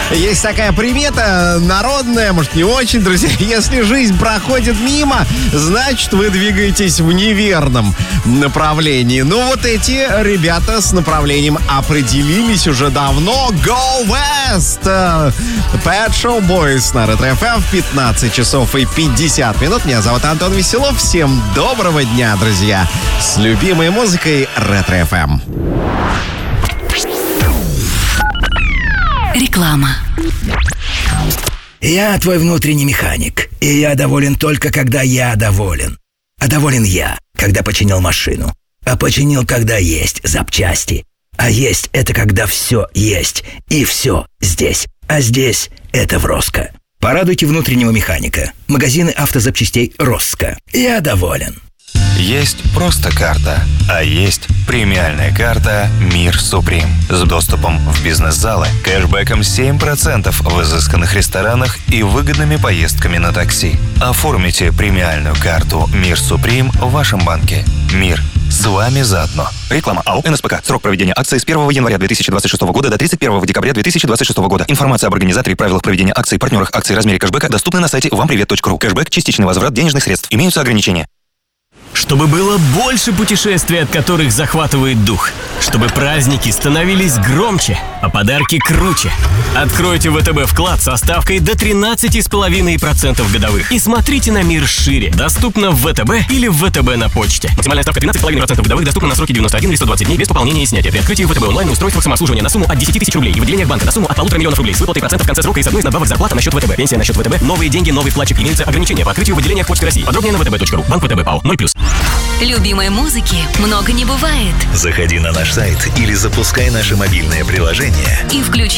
Есть такая примета народная, может, не очень, друзья. Если жизнь проходит мимо, значит, вы двигаетесь в неверном направлении. Ну, вот эти ребята с направлением определились уже давно. Go West! Pet Shop Boys на Ретро-ФМ в 15 часов и 50 минут. Меня зовут Антон Веселов. Всем доброго дня, друзья. С любимой музыкой Ретро-ФМ. Реклама. Я твой внутренний механик, и я доволен только, когда я доволен. А доволен я, когда починил машину. А починил, когда есть запчасти. А есть — это когда все есть, и все здесь. А здесь — это в Роско. Порадуйте внутреннего механика. Магазины автозапчастей Роско. Я доволен. Есть просто карта, а есть премиальная карта «Мир Суприм» с доступом в бизнес-залы, кэшбэком 7% в изысканных ресторанах и выгодными поездками на такси. Оформите премиальную карту «Мир Суприм» в вашем банке. Мир с вами заодно. Реклама АО «НСПК». Срок проведения акции с 1 января 2026 года до 31 декабря 2026 года. Информация об организаторе и правилах проведения акций, партнерах акций, размере кэшбэка доступны на сайте вампривет.ру. Кэшбэк – частичный возврат денежных средств. Имеются ограничения. Чтобы было больше путешествий, от которых захватывает дух. Чтобы праздники становились громче, а подарки круче. Откройте ВТБ вклад со ставкой до 13,5% годовых. И смотрите на мир шире. Доступно в ВТБ или в ВТБ на почте. Максимальная ставка 13,5% годовых доступна на сроки 91 или 120 дней без пополнения и снятия. При открытии ВТБ онлайн устройств самообслуживания на сумму от 10 тысяч рублей и в отделениях банка на сумму от 1,5 миллиона рублей с выплатой процентов в конце срока и с одной из надбавок зарплата на счет ВТБ. Пенсия на счет ВТБ. Новые деньги, новый вкладчик. Имеются ограничения по открытию в отделениях Почты России. Подробнее на vtb.ru. Банк ВТБ ПАО 0+. Любимой музыки много не бывает. Заходи на наш сайт или запускай наше мобильное приложение И включай